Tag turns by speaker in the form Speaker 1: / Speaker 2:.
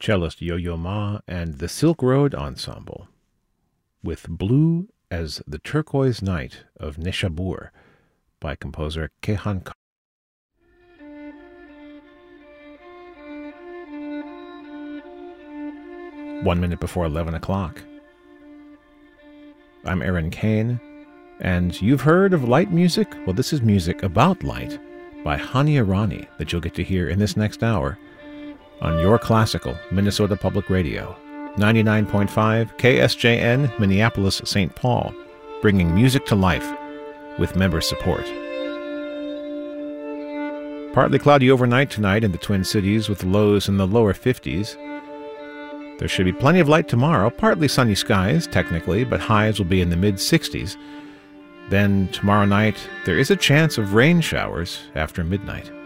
Speaker 1: cellist Yo-Yo Ma and the Silk Road Ensemble with Blue as the Turquoise Night of Neshabur by composer Kehan Khan. One minute before 11 o'clock. I'm Aaron Kane, and you've heard of light music? Well, this is music about light by Hania Rani that you'll get to hear in this next hour on Your Classical Minnesota Public Radio, 99.5 KSJN, Minneapolis, St. Paul, bringing music to life with member support. Partly cloudy overnight tonight in the Twin Cities with lows in the lower 50s. There should be plenty of light tomorrow, partly sunny skies, technically, but highs will be in the mid-60s. Then tomorrow night, there is a chance of rain showers after midnight.